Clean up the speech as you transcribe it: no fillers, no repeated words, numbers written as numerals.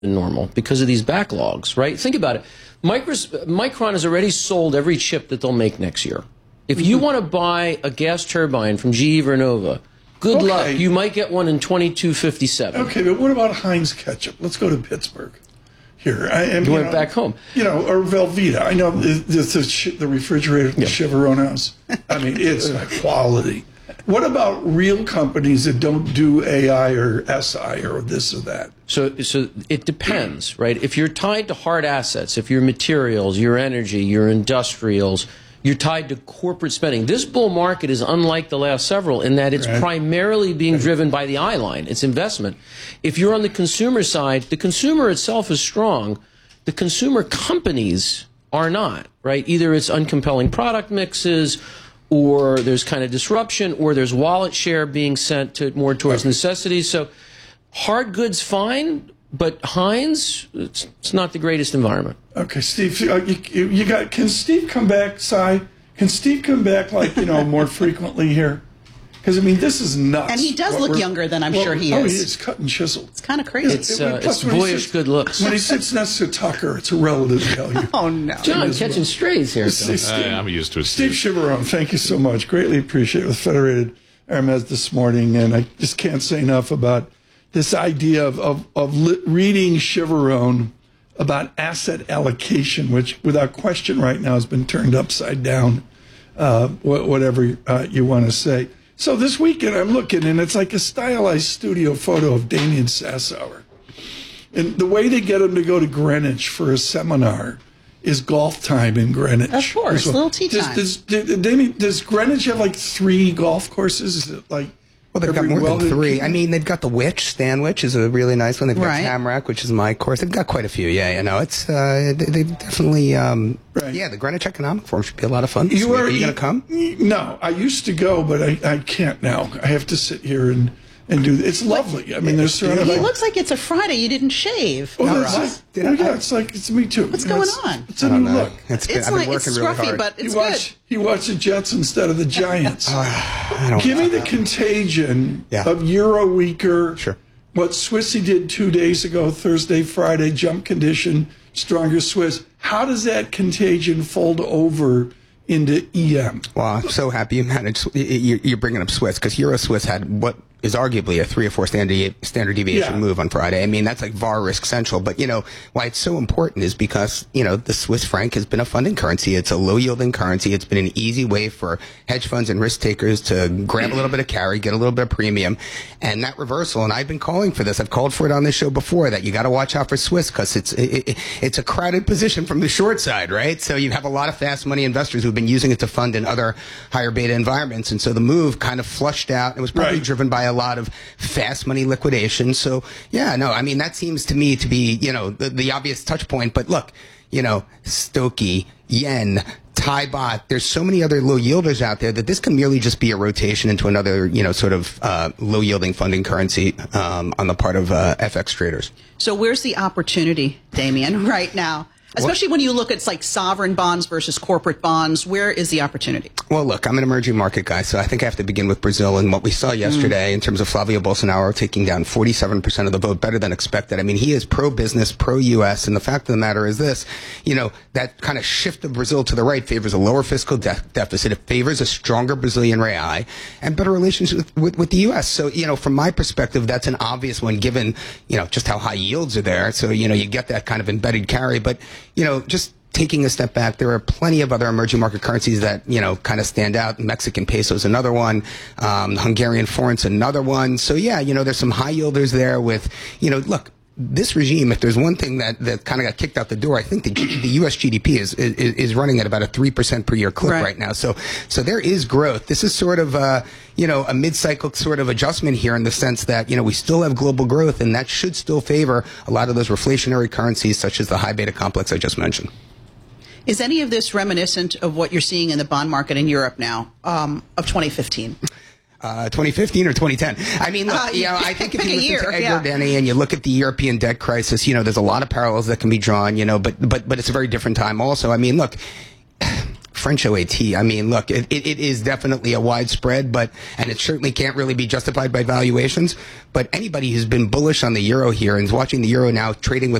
than normal because of these backlogs, right? Think about it. Micron has already sold every chip that they'll make next year. If you want to buy a gas turbine from GE Vernova, good luck. You might get one in 2257. Okay, but what about Heinz ketchup? Let's go to Pittsburgh. Here, you went back home. Or Velveeta. I know the refrigerator at the Chivarone house. I mean, it's quality. What about real companies that don't do AI or SI or this or that? So it depends, right? If you're tied to hard assets, if your materials, your energy, your industrials, you're tied to corporate spending. This bull market is unlike the last several in that it's primarily being driven by the eye line. It's investment. If you're on the consumer side, the consumer itself is strong. The consumer companies are not, right? Either it's uncompelling product mixes, or there's kind of disruption, or there's wallet share being sent to more towards necessities. So hard goods, fine, but Heinz, it's not the greatest environment. Okay, Steve, can Steve come back, Si? Can Steve come back, more frequently here? Because, I mean, this is nuts. And he does look younger than I'm sure he is. Oh, he is cut and chiseled. It's kind of crazy. It's boyish good looks. When he sits next to Tucker, it's a relative value. Oh, no. John catching strays here. I'm used to it. Steve Chivarone, thank you so much. Greatly appreciate it with Federated Hermes this morning. And I just can't say enough about this idea of reading Chivarone about asset allocation, which without question right now has been turned upside down, whatever you want to say. So this weekend I'm looking, and it's like a stylized studio photo of Damien Sassower. And the way they get him to go to Greenwich for a seminar is golf time in Greenwich. Of course, little tea time. Does Greenwich have like 3 golf courses? Is it like... Well, they've got more than 3. I mean, they've got the Stanwich is a really nice one. They've got Tamarack, which is my course. They've got quite a few. Yeah, it's they definitely. Yeah, the Greenwich Economic Forum should be a lot of fun. Are you going to come? No, I used to go, but I can't now. I have to sit here and do. It's lovely. I mean, there's sort of. He looks like it's a Friday. You didn't shave. It's me too. What's going on? It's a new look. It's scruffy, but it's good. You watch the Jets instead of the Giants. Give me the contagion of Euro weaker. Sure. What Swissy did 2 days ago, Thursday, Friday, jump condition, stronger Swiss. How does that contagion fold over into EM? Well, I'm so happy you managed. You're bringing up Swiss because Euro Swiss had what is arguably a 3 or 4 standard deviation move on Friday. I mean, that's like VAR risk central. But, why it's so important is because, the Swiss franc has been a funding currency. It's a low-yielding currency. It's been an easy way for hedge funds and risk takers to grab a little bit of carry, get a little bit of premium. And that reversal, and I've been calling for this. I've called for it on this show before, that you got to watch out for Swiss because it's a crowded position from the short side, right? So you have a lot of fast money investors who've been using it to fund in other higher beta environments. And so the move kind of flushed out. It was probably driven by a lot of fast money liquidation. So, that seems to me to be, the obvious touch point. But look, Stokie, Yen, Thai Baht, there's so many other low yielders out there that this can merely just be a rotation into another, low yielding funding currency on the part of FX traders. So where's the opportunity, Damien, right now? Especially when you look at like sovereign bonds versus corporate bonds, where is the opportunity? Well, look, I'm an emerging market guy, so I think I have to begin with Brazil and what we saw yesterday in terms of Flavio Bolsonaro taking down 47% of the vote, better than expected. I mean, he is pro-business, pro-U.S., and the fact of the matter is this, that kind of shift of Brazil to the right favors a lower fiscal deficit. It favors a stronger Brazilian real and better relations with the U.S. So, from my perspective, that's an obvious one given, just how high yields are there. So, you get that kind of embedded carry, but just taking a step back, there are plenty of other emerging market currencies that, kind of stand out. Mexican peso is another one. Hungarian forint's another one. So, there's some high yielders there with, look, this regime, if there's one thing that kind of got kicked out the door, I think the U.S. GDP is running at about a 3% per year clip right now. So there is growth. This is sort of a mid-cycle sort of adjustment here in the sense that, we still have global growth, and that should still favor a lot of those reflationary currencies such as the high beta complex I just mentioned. Is any of this reminiscent of what you're seeing in the bond market in Europe now, of 2015? 2015 or 2010. I mean, look, I think if you listen to Edgar Denny and you look at the European debt crisis, there's a lot of parallels that can be drawn, but it's a very different time also. I mean, look, French OAT, I mean, look, it is definitely a widespread, and it certainly can't really be justified by valuations. But anybody who's been bullish on the euro here and is watching the euro now trading with